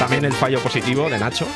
También el fallo positivo de Nacho.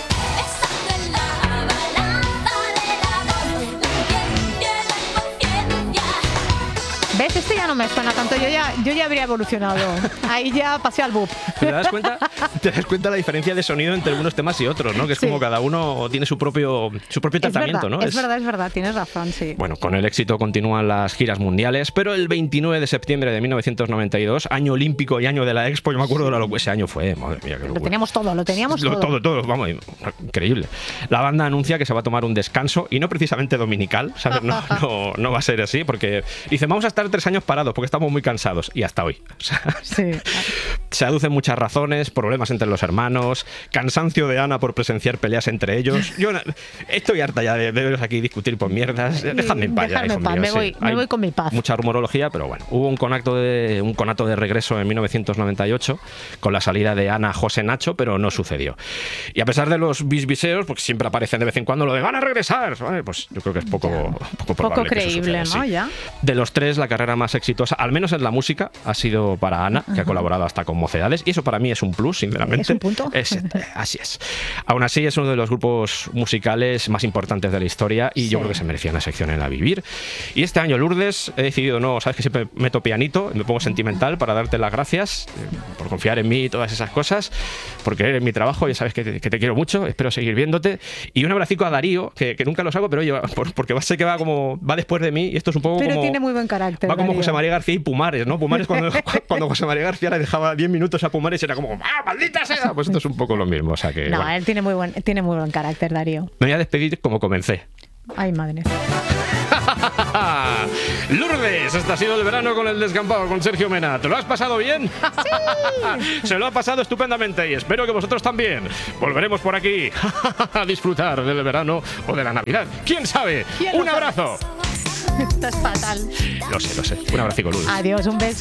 ¿Ves? Este ya no me suena tanto. Yo ya habría evolucionado. Ahí ya pasé al BUP. ¿Te das cuenta? ¿Te das cuenta la diferencia de sonido entre unos temas y otros, ¿no? Que es como cada uno tiene su propio tratamiento, ¿no? Es verdad, tienes razón, sí. Bueno, con el éxito continúan las giras mundiales, pero el 29 de septiembre de 1992, año olímpico y año de la Expo, yo me acuerdo de lo que ese año fue, madre mía, qué locura. Lo teníamos todo. Todo, vamos, increíble. La banda anuncia que se va a tomar un descanso, y no precisamente dominical, ¿sabes? No va a ser así, porque dice, vamos a estar 3 años parados porque estamos muy cansados, y hasta hoy. O sea, sí. Se aducen muchas razones, problemas entre los hermanos, cansancio de Ana por presenciar peleas entre ellos. Yo estoy harta ya de veros aquí discutir por mierdas. Dejadme en paz. Me voy con mi paz. Mucha rumorología, pero bueno. Hubo un conato de regreso en 1998 con la salida de Ana, José, Nacho, pero no sucedió. Y a pesar de los bisbiseos, porque siempre aparecen de vez en cuando lo de van a regresar, ¿vale? Pues yo creo que es poco probable. Poco creíble, suceda, ¿no? sí. Ya. De los 3, la carrera más exitosa, al menos en la música, ha sido para Ana, que ha colaborado hasta con Mocedades, y eso para mí es un plus, sinceramente. ¿Es un punto? Así es. Aún así, es uno de los grupos musicales más importantes de la historia, y yo creo que se merecía una sección en la Vivir. Y este año, Lourdes, he decidido, sabes que siempre meto pianito, me pongo sentimental para darte las gracias por confiar en mí y todas esas cosas, porque eres mi trabajo, ya sabes que te quiero mucho, espero seguir viéndote. Y un abracico a Darío, que nunca los hago, pero oye, porque sé que va después de mí, y esto es un poco pero como... tiene muy buen carácter, va como Darío. José María García y Pumares, ¿no? Pumares cuando José María García le dejaba 10 minutos a Pumares era como ¡ah, maldita sea! Pues esto es un poco lo mismo, o sea que... No, bueno. él tiene muy buen carácter, Darío. Me voy a despedir como comencé. Ay, madre. Lourdes, este ha sido el verano con el descampado, con Sergio Mena. ¿Te lo has pasado bien? Sí. Se lo ha pasado estupendamente y espero que vosotros también. Volveremos por aquí a disfrutar del verano o de la Navidad. ¿Quién sabe? Un abrazo. Estás fatal. Lo sé. Un abrazo, Lourdes. Adiós, un beso.